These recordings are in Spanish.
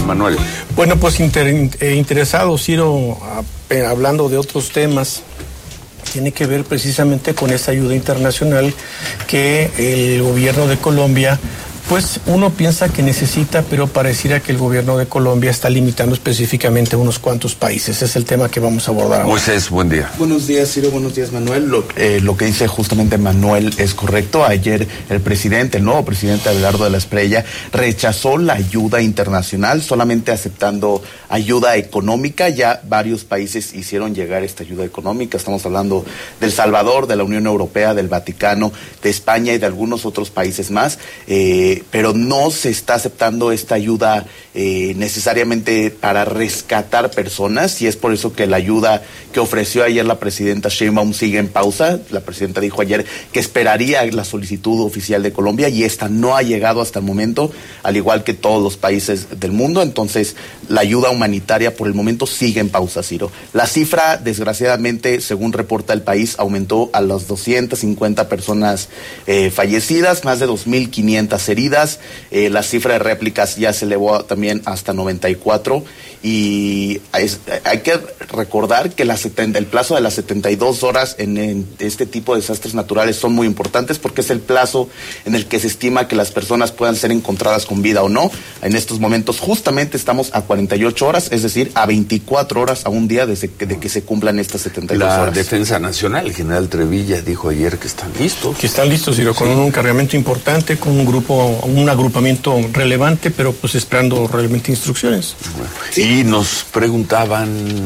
Manuel. Bueno, pues interesado, Ciro, hablando de otros temas, tiene que ver precisamente con esa ayuda internacional que el gobierno de Colombia, pues uno piensa que necesita, pero pareciera que el gobierno de Colombia está limitando específicamente a unos cuantos países. Ese es el tema que vamos a abordar ahora. Moisés, buen día. Buenos días, Ciro, buenos días, Manuel. Lo que dice justamente Manuel es correcto. Ayer el nuevo presidente Abelardo de la Espriella, rechazó la ayuda internacional, solamente aceptando ayuda económica. Ya varios países hicieron llegar esta ayuda económica. Estamos hablando de El Salvador, de la Unión Europea, del Vaticano, de España y de algunos otros países más. Pero no se está aceptando esta ayuda necesariamente para rescatar personas, y es por eso que la ayuda que ofreció ayer la presidenta Sheinbaum sigue en pausa. La presidenta dijo ayer que esperaría la solicitud oficial de Colombia, y esta no ha llegado hasta el momento, al igual que todos los países del mundo. Entonces, la ayuda humanitaria por el momento sigue en pausa, Ciro. La cifra, desgraciadamente, según reporta El País, aumentó a las 250 personas fallecidas, más de 2.500 heridas. La cifra de réplicas ya se elevó también hasta 94, y hay que recordar que el plazo de las 72 horas en este tipo de desastres naturales son muy importantes, porque es el plazo en el que se estima que las personas puedan ser encontradas con vida o no. En estos momentos justamente estamos a 48 horas, es decir, a 24 horas a un día de que se cumplan estas 72 horas. La Defensa Nacional, el general Trevilla, dijo ayer que están listos. Que están listos, Ciro, con un cargamento importante, con un agrupamiento relevante, pero pues esperando realmente instrucciones. Bueno, sí. Y nos preguntaba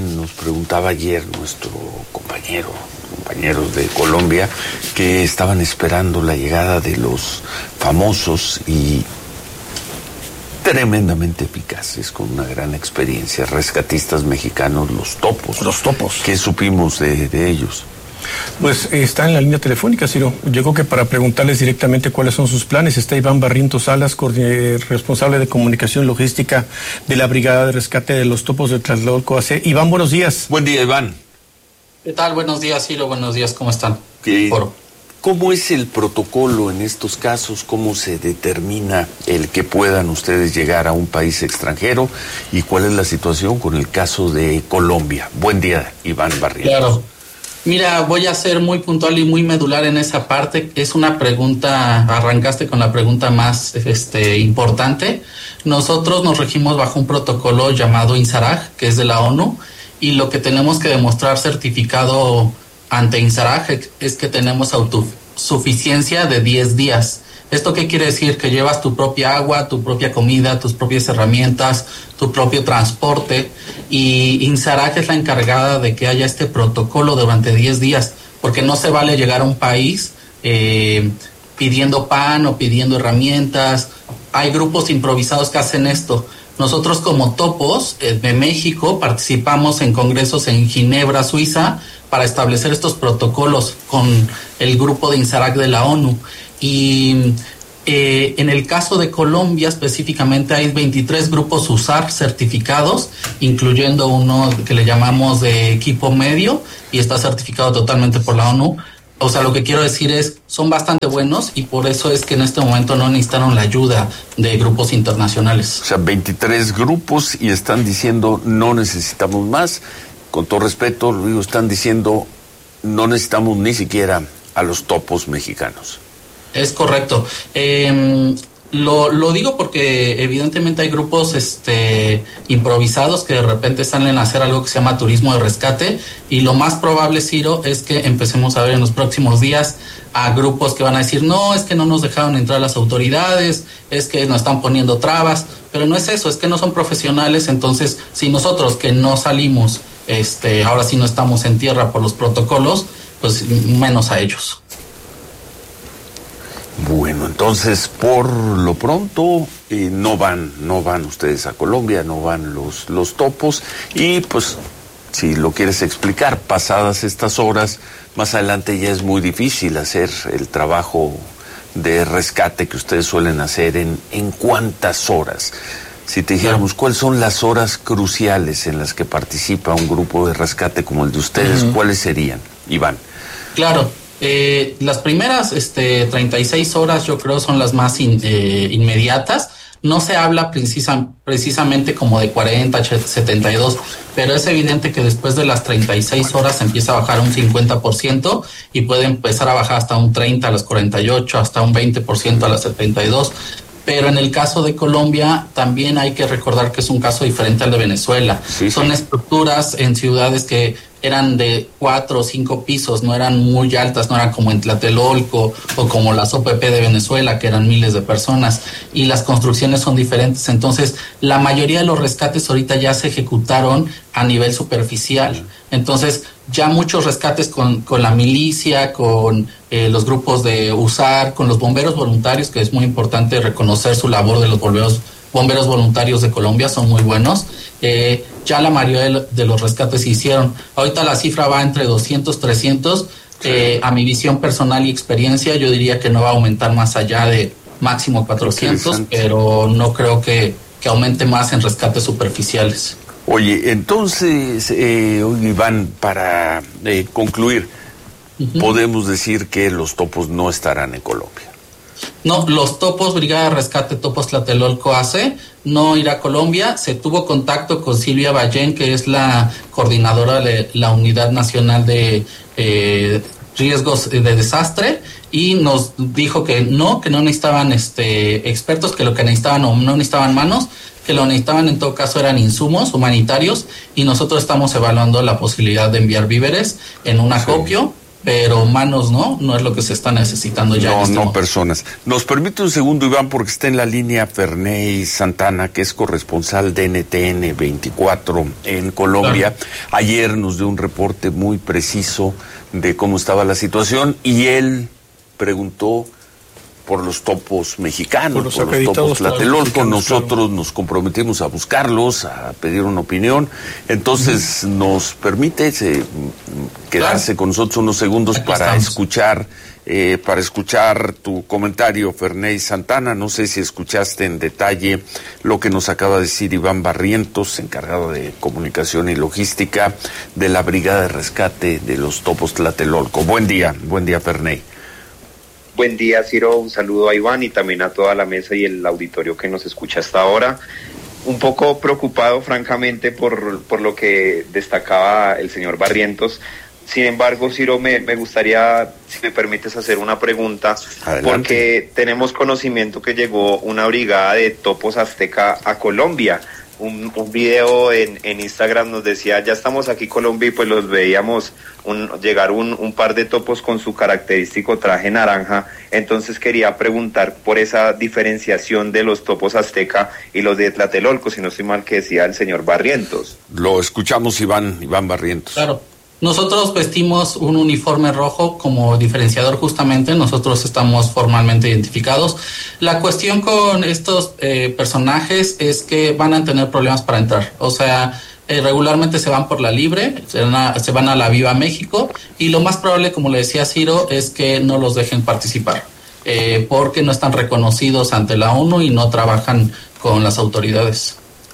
ayer nuestro compañeros de Colombia, que estaban esperando la llegada de los famosos y tremendamente eficaces, con una gran experiencia, rescatistas mexicanos, los topos. Los topos. ¿Qué supimos de ellos? Pues está en la línea telefónica, Ciro. Llegó que para preguntarles directamente cuáles son sus planes está Iván Barrientos Salas, responsable de comunicación logística de la Brigada de Rescate de los Topos de Tlatelolco AC. Iván, buenos días. Buen día, Iván. ¿Qué tal? Buenos días, Ciro. Buenos días, ¿cómo están? ¿Cómo es el protocolo en estos casos? ¿Cómo se determina el que puedan ustedes llegar a un país extranjero? ¿Y cuál es la situación con el caso de Colombia? Buen día, Iván Barrientos. Claro. Mira, voy a ser muy puntual y muy medular en esa parte. Es una pregunta, arrancaste con la pregunta más importante. Nosotros nos regimos bajo un protocolo llamado INSARAG, que es de la ONU, y lo que tenemos que demostrar certificado ante INSARAG es que tenemos autosuficiencia de 10 días. ¿Esto qué quiere decir? Que llevas tu propia agua, tu propia comida, tus propias herramientas, tu propio transporte, y INSARAG es la encargada de que haya este protocolo durante 10 días, porque no se vale llegar a un país pidiendo pan o pidiendo herramientas. Hay grupos improvisados que hacen esto. Nosotros como Topos de México participamos en congresos en Ginebra, Suiza, para establecer estos protocolos con el grupo de INSARAG de la ONU. Y en el caso de Colombia específicamente hay 23 grupos USAR certificados, incluyendo uno que le llamamos de equipo medio, y está certificado totalmente por la ONU. O sea, lo que quiero decir es, son bastante buenos, y por eso es que en este momento no necesitaron la ayuda de grupos internacionales. O sea, 23 grupos, y están diciendo no necesitamos más. Con todo respeto, lo digo, están diciendo no necesitamos ni siquiera a los topos mexicanos. Es correcto. Lo digo porque evidentemente hay grupos improvisados que de repente salen a hacer algo que se llama turismo de rescate, y lo más probable, Ciro, es que empecemos a ver en los próximos días a grupos que van a decir, no, es que no nos dejaron entrar las autoridades, es que nos están poniendo trabas, pero no es eso, es que no son profesionales. Entonces, si nosotros que no salimos, ahora sí no estamos en tierra por los protocolos, pues menos a ellos. Bueno, entonces, por lo pronto, no van ustedes a Colombia, no van los topos, y pues, si lo quieres explicar, pasadas estas horas, más adelante ya es muy difícil hacer el trabajo de rescate que ustedes suelen hacer. ¿En cuántas horas? Si te dijéramos, ¿cuáles son las horas cruciales en las que participa un grupo de rescate como el de ustedes? ¿Cuáles serían, Iván? Claro. Las primeras 36 horas yo creo son las más inmediatas. No se habla precisamente como de 40, 72, pero es evidente que después de las 36 horas empieza a bajar un 50% y puede empezar a bajar hasta un 30 a las 48, hasta un 20% a las 72. Pero en el caso de Colombia también hay que recordar que es un caso diferente al de Venezuela. Sí. Son estructuras en ciudades que eran de 4 o 5 pisos, no eran muy altas, no eran como en Tlatelolco o como las OPP de Venezuela, que eran miles de personas, y las construcciones son diferentes. Entonces, la mayoría de los rescates ahorita ya se ejecutaron a nivel superficial. Entonces, ya muchos rescates con la milicia, con los grupos de USAR, con los bomberos voluntarios, que es muy importante reconocer su labor de los bomberos voluntarios de Colombia, son muy buenos. Ya la mayoría de los rescates se hicieron. Ahorita la cifra va entre 200, 300. A mi visión personal y experiencia, yo diría que no va a aumentar más allá de máximo 400, pero no creo que aumente más en rescates superficiales. Oye, entonces, Iván, para concluir, podemos decir que los topos no estarán en Colombia. No, los topos, Brigada de Rescate Topos Tlatelolco AC, no irá a Colombia. Se tuvo contacto con Silvia Ballén, que es la coordinadora de la Unidad Nacional de Riesgos de Desastre, y nos dijo que no necesitaban expertos, que lo que necesitaban no necesitaban manos, que lo necesitaban en todo caso eran insumos humanitarios, y nosotros estamos evaluando la posibilidad de enviar víveres en un acopio. Pero manos no es lo que se está necesitando ya. No personas. Nos permite un segundo, Iván, porque está en la línea Ferney Santana, que es corresponsal de NTN 24 en Colombia. Claro. Ayer nos dio un reporte muy preciso de cómo estaba la situación y él preguntó por los topos mexicanos, por los topos Tlatelolco. Nosotros nos comprometimos a buscarlos, a pedir una opinión. Entonces, ¿nos permite quedarse con nosotros unos segundos para escuchar tu comentario, Ferney Santana? No sé si escuchaste en detalle lo que nos acaba de decir Iván Barrientos, encargado de comunicación y logística de la Brigada de Rescate de los Topos Tlatelolco. Buen día, Ferney. Buen día, Ciro, un saludo a Iván y también a toda la mesa y el auditorio que nos escucha hasta ahora. Un poco preocupado, francamente, por lo que destacaba el señor Barrientos. Sin embargo, Ciro, me gustaría, si me permites, hacer una pregunta. Adelante. Porque tenemos conocimiento que llegó una brigada de topos azteca a Colombia. Un video en Instagram nos decía, ya estamos aquí Colombia, y pues los veíamos llegar un par de topos con su característico traje naranja. Entonces quería preguntar por esa diferenciación de los topos azteca y los de Tlatelolco, si no estoy mal, que decía el señor Barrientos. Lo escuchamos, Iván Barrientos. Claro. Nosotros vestimos un uniforme rojo como diferenciador justamente, nosotros estamos formalmente identificados. La cuestión con estos personajes es que van a tener problemas para entrar, o sea, regularmente se van por la libre, se van a la Viva México, y lo más probable, como le decía Ciro, es que no los dejen participar, porque no están reconocidos ante la ONU y no trabajan con las autoridades.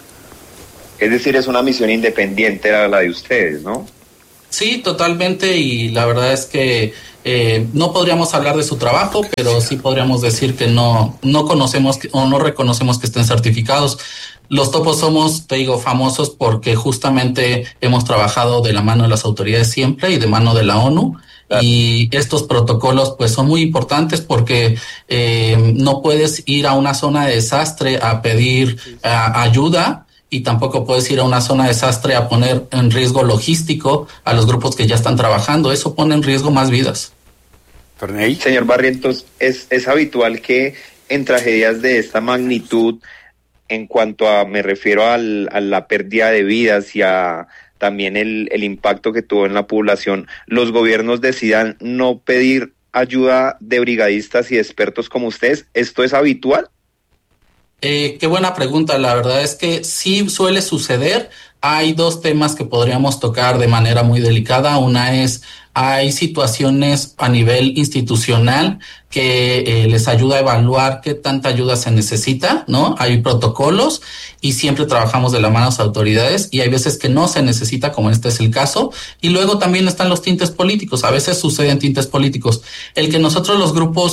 Es decir, es una misión independiente a la de ustedes, ¿no? Sí, totalmente, y la verdad es que no podríamos hablar de su trabajo, pero sí podríamos decir que no conocemos o no reconocemos que estén certificados. Los topos somos, te digo, famosos porque justamente hemos trabajado de la mano de las autoridades siempre y de mano de la ONU. Y estos protocolos pues son muy importantes porque no puedes ir a una zona de desastre a pedir ayuda, y tampoco puedes ir a una zona de desastre a poner en riesgo logístico a los grupos que ya están trabajando. Eso pone en riesgo más vidas. ¿Ferney? Señor Barrientos, ¿es habitual que en tragedias de esta magnitud, en cuanto a, me refiero a la pérdida de vidas y a también el impacto que tuvo en la población, los gobiernos decidan no pedir ayuda de brigadistas y expertos como ustedes? ¿Esto es habitual? Qué buena pregunta. La verdad es que sí suele suceder. Hay dos temas que podríamos tocar de manera muy delicada. Una es, hay situaciones a nivel institucional que les ayuda a evaluar qué tanta ayuda se necesita, ¿no? Hay protocolos y siempre trabajamos de la mano a las autoridades, y hay veces que no se necesita, como este es el caso. Y luego también están los tintes políticos. A veces suceden tintes políticos. El que nosotros los grupos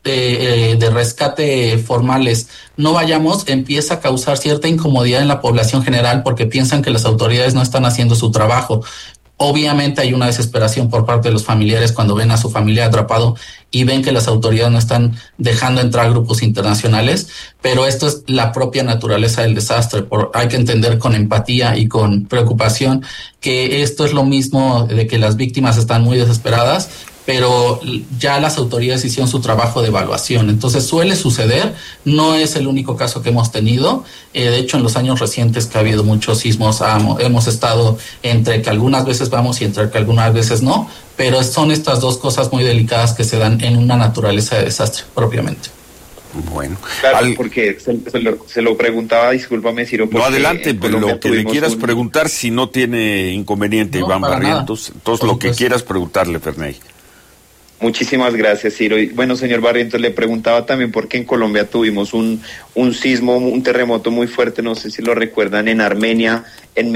de rescate formales no vayamos, empieza a causar cierta incomodidad en la población general porque piensan que las autoridades no están haciendo su trabajo. Obviamente hay una desesperación por parte de los familiares cuando ven a su familia atrapado y ven que las autoridades no están dejando entrar grupos internacionales, pero esto es la propia naturaleza del desastre. Hay que entender con empatía y con preocupación que esto es lo mismo de que las víctimas están muy desesperadas, pero ya las autoridades hicieron su trabajo de evaluación. Entonces suele suceder, no es el único caso que hemos tenido. De hecho, en los años recientes que ha habido muchos sismos, hemos estado entre que algunas veces vamos y entre que algunas veces no, pero son estas dos cosas muy delicadas que se dan en una naturaleza de desastre propiamente. Bueno, claro, porque se lo preguntaba, discúlpame, Ciro. No, adelante, pero lo que le quieras preguntar, si no tiene inconveniente, no, Iván Barrientos, entonces lo que quieras preguntarle, Ferney. Muchísimas gracias, Ciro. Y bueno, señor Barrientos, le preguntaba también porque en Colombia tuvimos un sismo, un terremoto muy fuerte, no sé si lo recuerdan, en Armenia en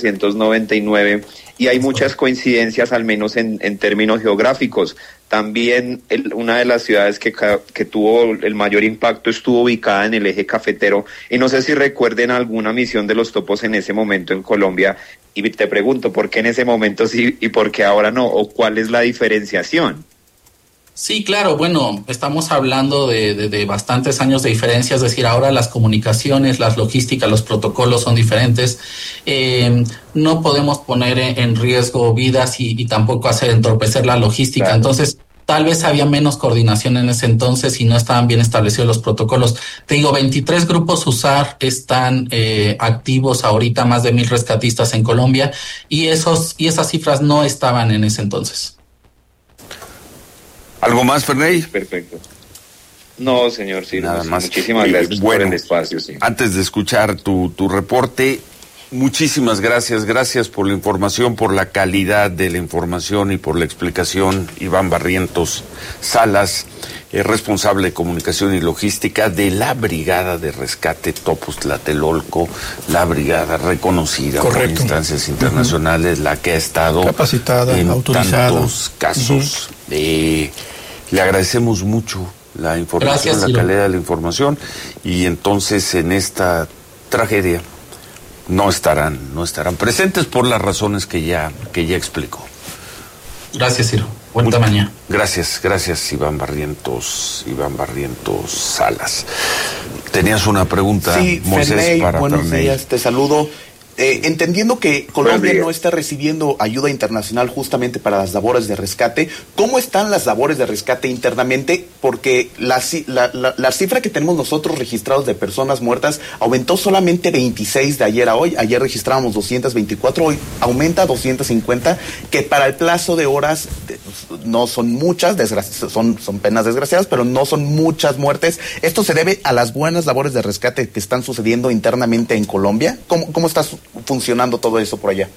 1999, y hay muchas coincidencias, al menos en términos geográficos. También una de las ciudades que tuvo el mayor impacto estuvo ubicada en el eje cafetero, y no sé si recuerden alguna misión de los topos en ese momento en Colombia, y te pregunto, ¿por qué en ese momento sí y por qué ahora no? ¿O cuál es la diferenciación? Sí, claro, bueno, estamos hablando de bastantes años de diferencia, es decir, ahora las comunicaciones, las logísticas, los protocolos son diferentes. No podemos poner en riesgo vidas y tampoco entorpecer la logística. Claro. Entonces, tal vez había menos coordinación en ese entonces y no estaban bien establecidos los protocolos. Te digo, 23 grupos USAR están activos ahorita, más de 1,000 rescatistas en Colombia, y esas cifras no estaban en ese entonces. ¿Algo más, Ferney? Perfecto. No, señor, sí. Nada más. Muchísimas gracias por el espacio. Sí. Antes de escuchar tu reporte, muchísimas gracias. Gracias por la información, por la calidad de la información y por la explicación. Iván Barrientos Salas, responsable de comunicación y logística de la Brigada de Rescate Topos Tlatelolco, la brigada reconocida por instancias internacionales, la que ha estado capacitada, en autorizada. Tantos casos. Le agradecemos mucho la información, la calidad de la información, y entonces en esta tragedia no estarán presentes por las razones que ya explicó. Gracias, Ciro. Buena mañana. Gracias, Iván Barrientos Salas. Tenías una pregunta, sí, Moisés, Ferney, para buenos Ferney. días, te saludo. Entendiendo que Colombia no está recibiendo ayuda internacional justamente para las labores de rescate, ¿cómo están las labores de rescate internamente? Porque la cifra que tenemos nosotros registrados de personas muertas aumentó solamente 26 de ayer a hoy. Ayer registrábamos 224, hoy aumenta a 250, que para el plazo de horas no son muchas, son penas desgraciadas, pero no son muchas muertes. ¿Esto se debe a las buenas labores de rescate que están sucediendo internamente en Colombia? ¿Cómo está funcionando todo eso por allá?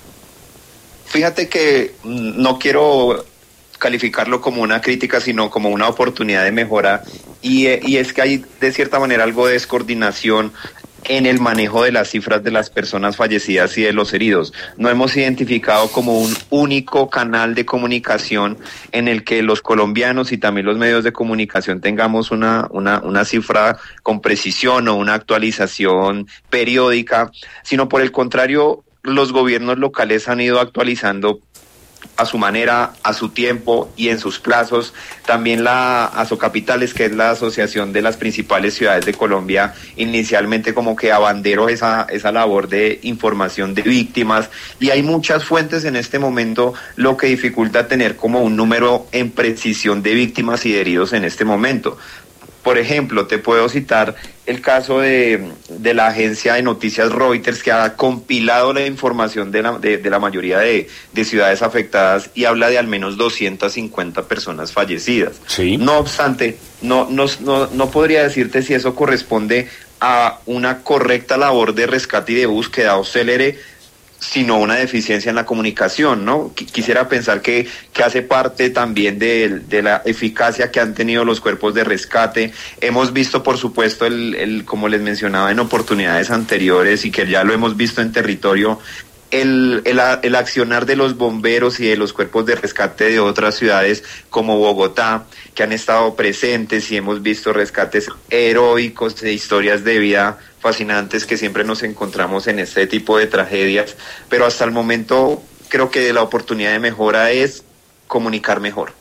Fíjate que no quiero calificarlo como una crítica, sino como una oportunidad de mejora, y es que hay de cierta manera algo de descoordinación en el manejo de las cifras de las personas fallecidas y de los heridos. No hemos identificado como un único canal de comunicación en el que los colombianos y también los medios de comunicación tengamos una cifra con precisión o una actualización periódica, sino por el contrario, los gobiernos locales han ido actualizando a su manera, a su tiempo y en sus plazos. También la Asocapitales, que es la asociación de las principales ciudades de Colombia, inicialmente como que abanderó esa labor de información de víctimas, y hay muchas fuentes en este momento, lo que dificulta tener como un número en precisión de víctimas y de heridos en este momento. Por ejemplo, te puedo citar el caso de la agencia de noticias Reuters, que ha compilado la información de la mayoría de ciudades afectadas y habla de al menos 250 personas fallecidas. Sí. No obstante, no podría decirte si eso corresponde a una correcta labor de rescate y de búsqueda o célere, sino una deficiencia en la comunicación, ¿no? Quisiera pensar que hace parte también de la eficacia que han tenido los cuerpos de rescate. Hemos visto, por supuesto, como les mencionaba en oportunidades anteriores, y que ya lo hemos visto en territorio, el accionar de los bomberos y de los cuerpos de rescate de otras ciudades como Bogotá, que han estado presentes y hemos visto rescates heroicos de historias de vida fascinantes que siempre nos encontramos en este tipo de tragedias, pero hasta el momento creo que la oportunidad de mejora es comunicar mejor.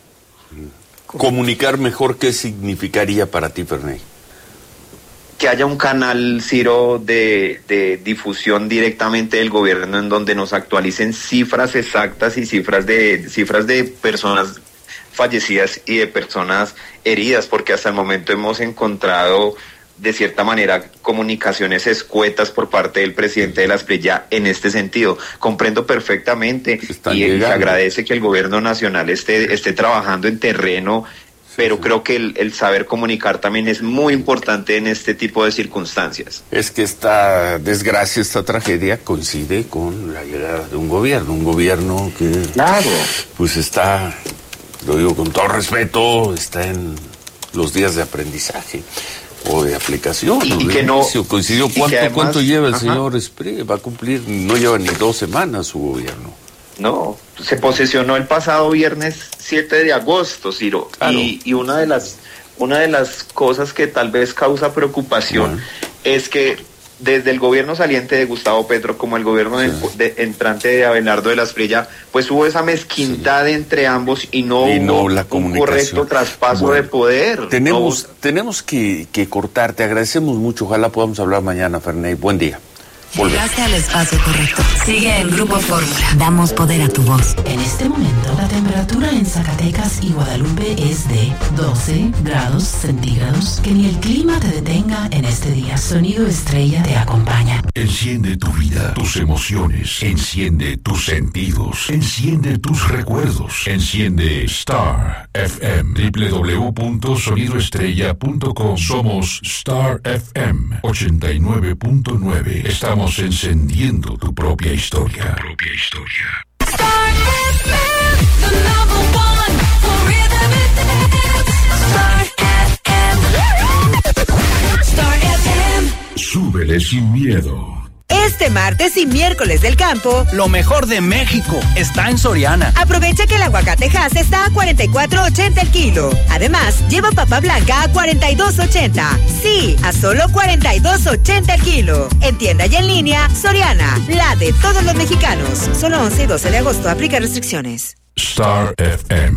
Comunicar mejor, ¿qué significaría para ti, Ferney? Que haya un canal, Ciro, de difusión directamente del gobierno en donde nos actualicen cifras exactas y cifras de personas fallecidas y de personas heridas, porque hasta el momento hemos encontrado de cierta manera comunicaciones escuetas por parte del presidente de la Espriella en este sentido. Comprendo perfectamente y se agradece que el gobierno nacional esté trabajando en terreno, pero creo que el saber comunicar también es muy importante en este tipo de circunstancias. Es que esta desgracia, esta tragedia coincide con la llegada de un gobierno que pues está, lo digo con todo respeto, está en los días de aprendizaje o de aplicación. Y que no coincidió. ¿Cuánto lleva el señor Espriella? Va a cumplir, no lleva ni 2 semanas su gobierno. No, se posesionó el pasado viernes 7 de agosto, Ciro. Claro. Y una de las cosas que tal vez causa preocupación es que desde el gobierno saliente de Gustavo Petro como el gobierno entrante de Abelardo de la Espriella, pues hubo esa mezquindad entre ambos y no hubo la un correcto traspaso de poder. Tenemos que cortar. Te agradecemos mucho. Ojalá podamos hablar mañana, Ferney. Buen día. Llegaste al espacio correcto. Sigue en Grupo Fórmula. Damos poder a tu voz. En este momento, la temperatura en Zacatecas y Guadalupe es de 12 grados centígrados. Que ni el clima te detenga en este día. Sonido Estrella te acompaña. Enciende tu vida, tus emociones. Enciende tus sentidos. Enciende tus recuerdos. Enciende Star FM. www.sonidoestrella.com. Somos Star FM 89.9. Estamos encendiendo tu propia historia. Star FM, the number one for rhythm and dance. Star FM. Súbele sin miedo. Este martes y miércoles del campo, lo mejor de México está en Soriana. Aprovecha que el aguacate Hass está a $44.80 el kilo. Además, lleva papa blanca a $42.80. Sí, a solo $42.80 el kilo. En tienda y en línea, Soriana, la de todos los mexicanos. Solo 11 y 12 de agosto, aplica restricciones. Star FM.